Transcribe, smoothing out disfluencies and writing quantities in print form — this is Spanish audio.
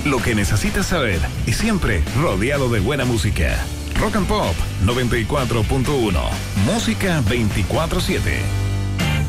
Lo que necesitas saber y siempre rodeado de buena música. Rock and Pop 94.1. Música 24/7.